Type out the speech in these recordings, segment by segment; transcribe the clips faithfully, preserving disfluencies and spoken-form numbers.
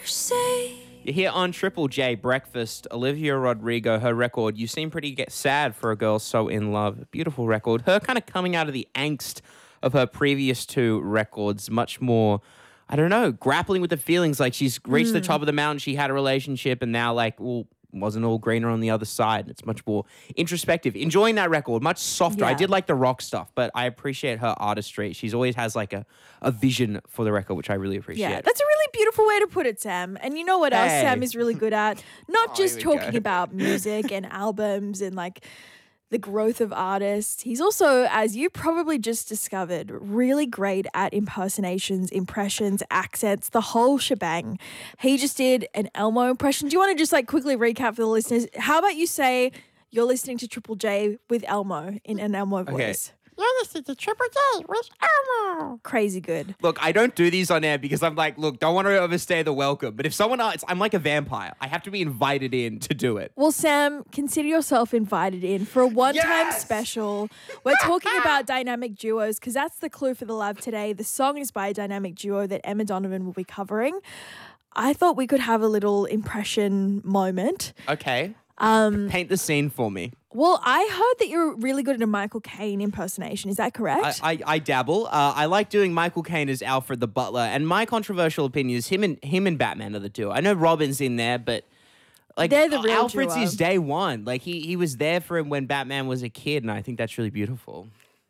say. You're here on Triple J Breakfast. Olivia Rodrigo, her record, You Seem Pretty Get Sad for a Girl So In Love. Beautiful record. Her kind of coming out of the angst of her previous two records, much more, I don't know, grappling with the feelings. Like she's reached mm. the top of the mountain, she had a relationship, and now like, well, wasn't all greener on the other side. It's much more introspective. Enjoying that record, much softer. Yeah. I did like the rock stuff, but I appreciate her artistry. She's always has like a, a vision for the record, which I really appreciate. Yeah, that's a really beautiful way to put it, Sam. And you know what else Hey. Sam is really good at? Not Oh, just here we talking go. about music and albums and like the growth of artists. He's also, as you probably just discovered, really great at impersonations, impressions, accents, the whole shebang. He just did an Elmo impression. Do you want to just like quickly recap for the listeners? How about you say you're listening to Triple J with Elmo in an Elmo voice? You're listening to Triple J with Elmo. Crazy good. Look, I don't do these on air because I'm like, look, don't want to overstay the welcome. But if someone else, I'm like a vampire. I have to be invited in to do it. Well, Sam, consider yourself invited in for a one-time Yes! special. We're talking about dynamic duos because that's the clue for the lab today. The song is by a dynamic duo that Emma Donovan will be covering. I thought we could have a little impression moment. Okay. Um, Paint the scene for me. Well, I heard that you're really good at a Michael Caine impersonation. Is that correct? I, I, I dabble. Uh, I like doing Michael Caine as Alfred the Butler, and my controversial opinion is him and him and Batman are the duo. I know Robin's in there, but like They're the real Alfred's duo. his day one. Like he he was there for him when Batman was a kid, and I think that's really beautiful.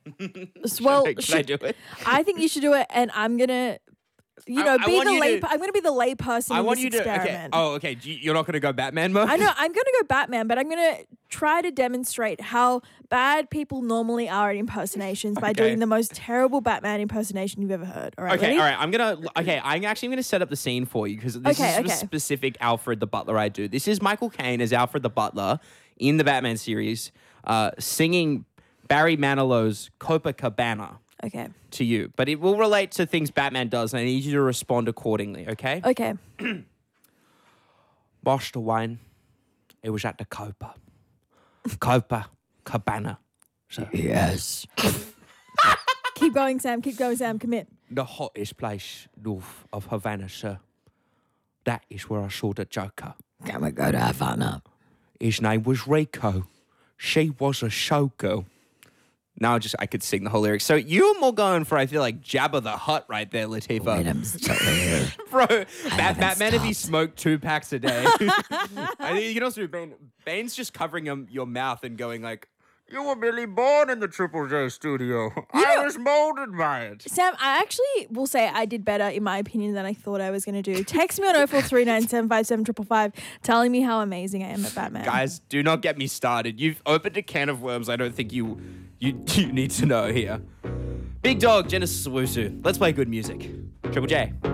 well, should, I, should I do it? I think you should do it, and I'm gonna, you I- know, I be want the you lay. to- I'm gonna be the lay person I in want this you to. Okay. experiment. Oh, okay. Do you- You're not going to go Batman mode. I know I'm going to go Batman, but I'm going to try to demonstrate how bad people normally are at impersonations by Okay. doing the most terrible Batman impersonation you've ever heard. All right, Okay, ready? all right. I'm gonna. Okay, I'm actually gonna set up the scene for you because this Okay, is okay. a specific Alfred the Butler I do. This is Michael Caine as Alfred the Butler in the Batman series, uh, singing Barry Manilow's Copacabana Okay. to you, but it will relate to things Batman does, and I need you to respond accordingly. Okay? Okay. Master Wayne, it was at the Copa, Copa Cabana, so Yes. Keep going, Sam. Keep going, Sam. Commit. the hottest place north of Havana, sir. That is where I saw the Joker. Can we go to Havana? His name was Rico. She was a showgirl. Now just I could sing the whole lyric. So you're more going for, I feel like, Jabba the Hutt right there, Latifah. Wait, I'm still here. Bro, Bat- haven't Batman if he stopped. smoked two packs a day. I think you can also do Bane. Bane's just covering him, your mouth and going like, you were really born in the Triple J studio. I was molded by it. Sam, I actually will say I did better, in my opinion, than I thought I was going to do. Text me on oh four three nine seven five seven five five telling me how amazing I am at Batman. Guys, do not get me started. You've opened a can of worms I don't think you you, you need to know here. Big Dog, Genesis Owusu. Let's play good music. Triple J.